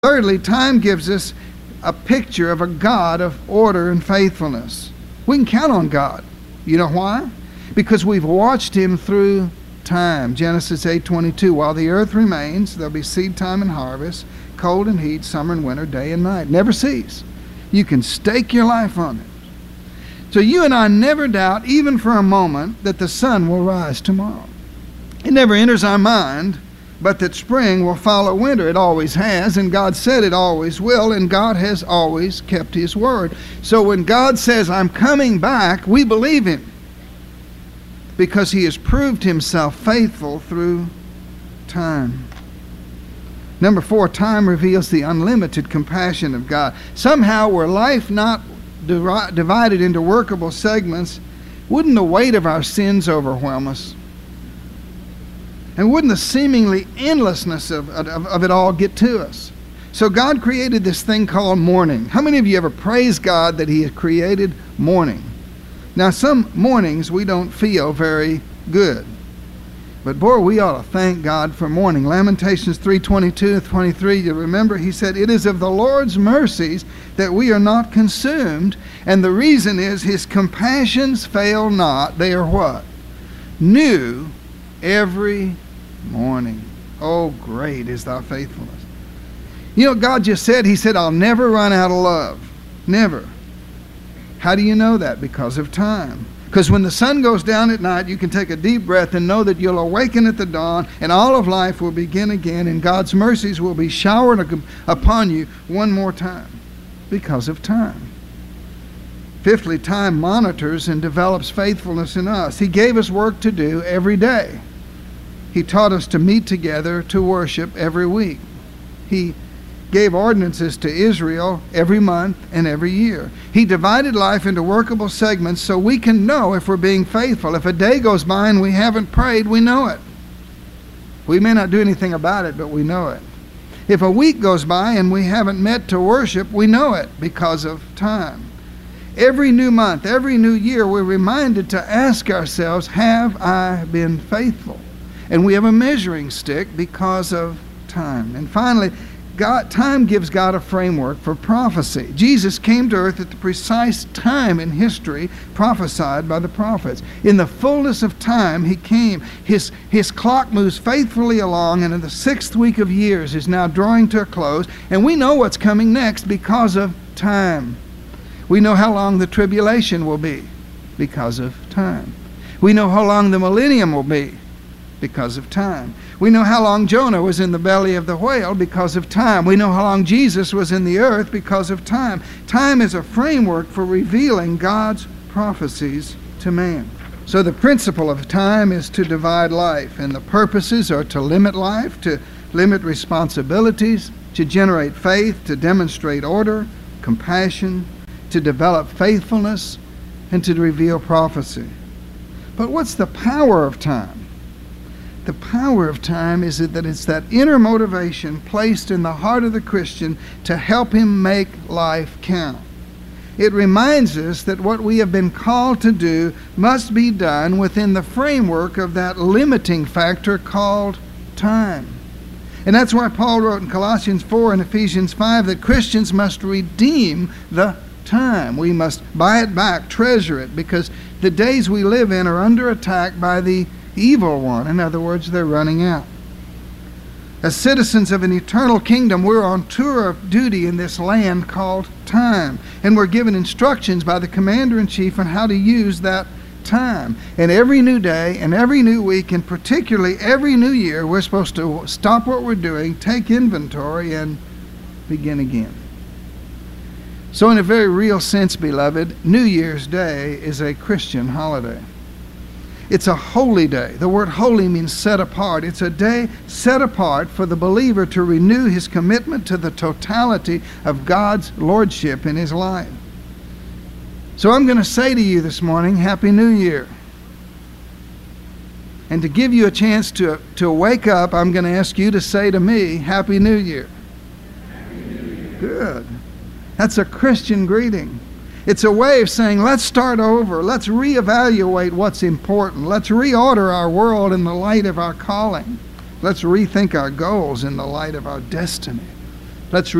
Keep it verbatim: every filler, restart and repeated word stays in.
Thirdly, time gives us a picture of a God of order and faithfulness. We can count on God. You know why? Because we've watched Him through time. Genesis eight twenty-two, while the earth remains, there'll be seed time and harvest, cold and heat, summer and winter, day and night. Never cease. You can stake your life on it. So you and I never doubt, even for a moment, that the sun will rise tomorrow. It never enters our mind, but that spring will follow winter. It always has, and God said it always will, and God has always kept His word. So when God says, I'm coming back, we believe Him, because He has proved Himself faithful through time. Number four, time reveals the unlimited compassion of God. Somehow, were life not divi- divided into workable segments, wouldn't the weight of our sins overwhelm us? And wouldn't the seemingly endlessness of, of, of it all get to us? So God created this thing called morning. How many of you ever praise God that He has created morning? Now, some mornings we don't feel very good. But boy, we ought to thank God for morning. Lamentations three twenty-two and twenty-three, you remember, He said, it is of the Lord's mercies that we are not consumed. And the reason is His compassions fail not. They are what? New every morning. Oh, great is thy faithfulness. You know, God just said, He said, I'll never run out of love. Never. How do you know that? Because of time. Because when the sun goes down at night, you can take a deep breath and know that you'll awaken at the dawn, and all of life will begin again, and God's mercies will be showered upon you one more time. Because of time. Fifthly, time monitors and develops faithfulness in us. He gave us work to do every day. He taught us to meet together to worship every week. He gave ordinances to Israel every month and every year. He divided life into workable segments so we can know if we're being faithful. If a day goes by and we haven't prayed, we know it. We may not do anything about it, but we know it. If a week goes by and we haven't met to worship, we know it because of time. Every new month, every new year, we're reminded to ask ourselves, have I been faithful? And we have a measuring stick because of time. And finally, God, time gives God a framework for prophecy. Jesus came to earth at the precise time in history prophesied by the prophets. In the fullness of time, He came. His, his clock moves faithfully along, and in the sixth week of years is now drawing to a close. And we know what's coming next because of time. We know how long the tribulation will be because of time. We know how long the millennium will be because of time. We know how long Jonah was in the belly of the whale because of time. We know how long Jesus was in the earth because of time. Time is a framework for revealing God's prophecies to man. So the principle of time is to divide life, and the purposes are to limit life, to limit responsibilities, to generate faith, to demonstrate order, compassion, to develop faithfulness, and to reveal prophecy. But what's the power of time? The power of time is that it's that inner motivation placed in the heart of the Christian to help him make life count. It reminds us that what we have been called to do must be done within the framework of that limiting factor called time. And that's why Paul wrote in Colossians four and Ephesians five that Christians must redeem the time. We must buy it back, treasure it, because the days we live in are under attack by the evil one. In other words, they're running out. As citizens of an eternal kingdom, we're on tour of duty in this land called time. And we're given instructions by the commander-in-chief on how to use that time. And every new day and every new week, and particularly every new year, we're supposed to stop what we're doing, take inventory, and begin again. So in a very real sense, beloved, New Year's Day is a Christian holiday. It's a holy day. The word holy means set apart. It's a day set apart for the believer to renew his commitment to the totality of God's lordship in his life. So I'm going to say to you this morning, Happy New Year. And to give you a chance to, to wake up, I'm going to ask you to say to me, Happy New Year. Happy New Year. Good. That's a Christian greeting. It's a way of saying, let's start over. Let's reevaluate what's important. Let's reorder our world in the light of our calling. Let's rethink our goals in the light of our destiny. Let's